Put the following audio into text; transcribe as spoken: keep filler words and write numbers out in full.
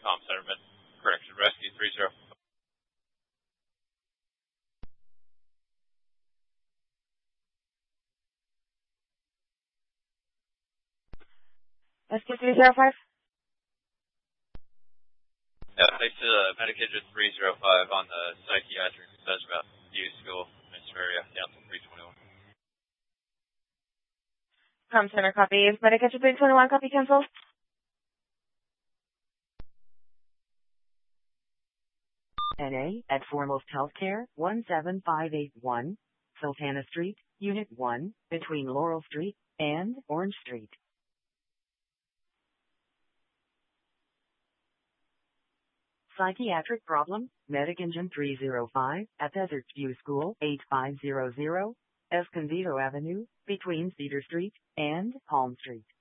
Com Center, Med Correction Rescue three zero. Rescue three zero five. Yeah, thanks to uh, Medicaid three zero five on the psychiatric says about U School, Mister Area, down to three twenty-one. Com Center copy. Medicaid three twenty-one copy cancelled. N A at Foremost Healthcare, one seven five eight one, Sultana Street, Unit one, between Laurel Street and Orange Street. Psychiatric problem, Medic Engine three zero five, at Desert View School, eight five zero zero, Escondido Avenue, between Cedar Street and Palm Street.